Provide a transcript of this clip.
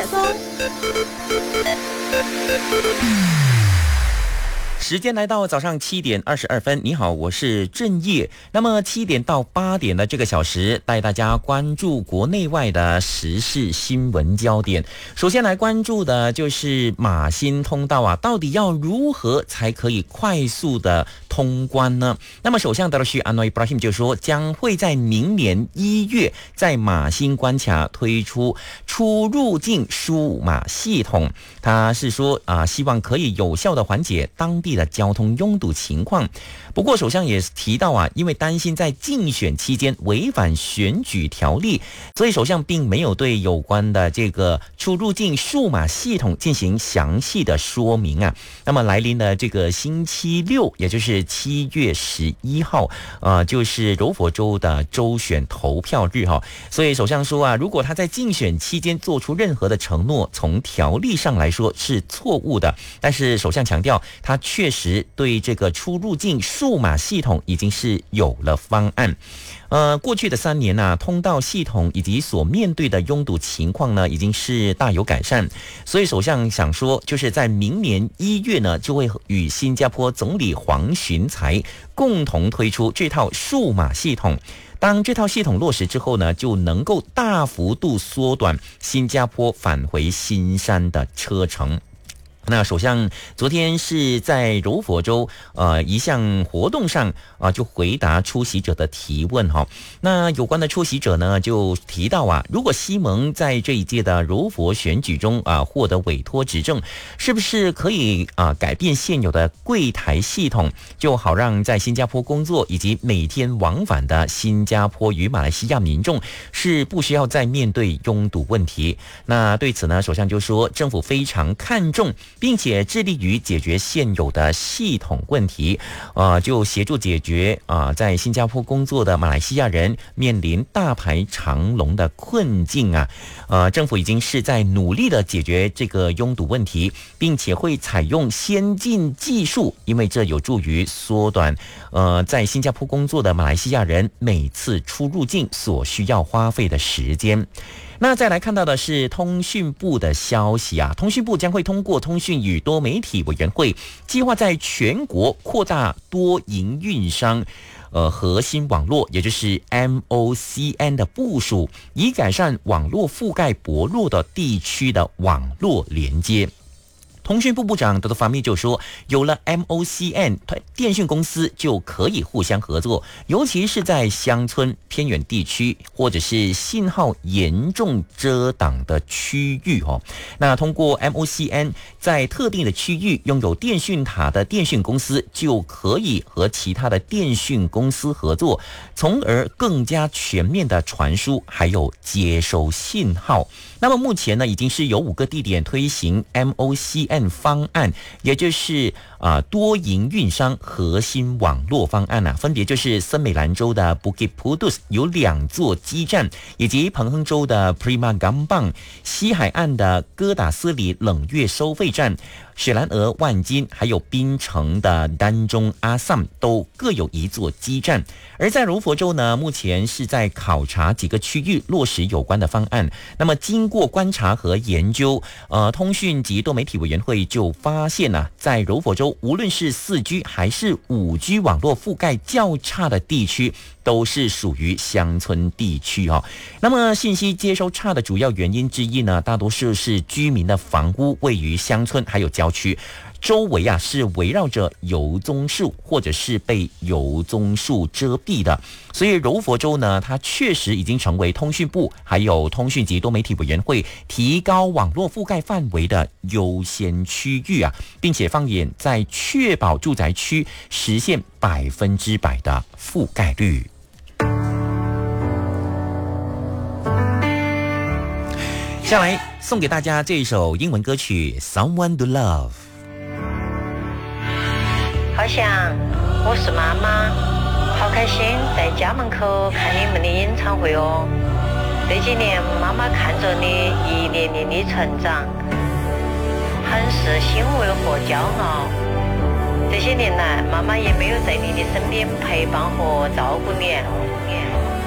雪松。 时间来到早上7:22，你好，我是郑业。那么7点到8点的这个小时，带大家关注国内外的时事新闻焦点。首先来关注的就是马新通道啊，到底要如何才可以快速的通关呢？那么首相达鲁许安诺伊布拉辛就说，将会在明年1月在马新关卡推出出入境数码系统。他是说希望可以有效的缓解当地的交通拥堵情况。不过首相也提到因为担心在竞选期间违反选举条例，所以首相并没有对有关的这个出入境数码系统进行详细的说明啊。那么来临的这个星期六，也就是7月11号，就是柔佛州的州选投票日哈。所以首相说如果他在竞选期间做出任何的承诺，从条例上来说是错误的。但是首相强调，他确实对这个出入境数码系统已经是有了方案。过去的3年通道系统以及所面对的拥堵情况呢，已经是大有改善。所以首相想说，就是在明年1月呢，就会与新加坡总理黄循财共同推出这套数码系统。当这套系统落实之后呢，就能够大幅度缩短新加坡返回新山的车程。那首相昨天是在柔佛州一项活动上就回答出席者的提问哈。那有关的出席者呢就提到如果西蒙在这一届的柔佛选举中获得委托执政，是不是可以改变现有的柜台系统，就好让在新加坡工作以及每天往返的新加坡与马来西亚民众是不需要再面对拥堵问题。那对此呢，首相就说政府非常看重并且致力于解决现有的系统问题，就协助解决在新加坡工作的马来西亚人面临大排长龙的困境政府已经是在努力的解决这个拥堵问题，并且会采用先进技术，因为这有助于缩短在新加坡工作的马来西亚人每次出入境所需要花费的时间。那再来看到的是通讯部的消息通讯部将会通过通讯与多媒体委员会，计划在全国扩大多营运商核心网络，也就是 MOCN 的部署，以改善网络覆盖薄弱的地区的网络连接。通讯部部长德多法密就说，有了 MOCN， 电讯公司就可以互相合作，尤其是在乡村偏远地区或者是信号严重遮挡的区域那通过 MOCN， 在特定的区域拥有电讯塔的电讯公司就可以和其他的电讯公司合作，从而更加全面的传输还有接收信号。那么目前呢，已经是有5个地点推行 MOCN 方案，也就是多营运商核心网络方案分别就是森美兰州的 Bukit Pudus 有2座基站，以及彭亨州的 Prima Gambang， 西海岸的哥打斯里冷月收费站，雪兰莪万金还有槟城的丹中阿萨都各有1座基站。而在柔佛州呢，目前是在考察几个区域落实有关的方案。那么经过观察和研究，通讯及多媒体委员会就发现在柔佛州无论是4G 还是5G 网络覆盖较差的地区，都是属于乡村地区那么信息接收差的主要原因之一呢，大多数是居民的房屋位于乡村还有郊区，周围是围绕着油棕树或者是被油棕树遮蔽的。所以柔佛州呢，它确实已经成为通讯部还有通讯及多媒体委员会提高网络覆盖范围的优先区域并且放眼在确保住宅区实现100%的覆盖率。下来送给大家这一首英文歌曲 Someone to Love。 好想我是妈妈，好开心在家门口看你们的演唱会哦。这几年妈妈看着你一年年的成长，很是欣慰和骄傲。这些年来妈妈也没有在你的身边陪伴和照顾你，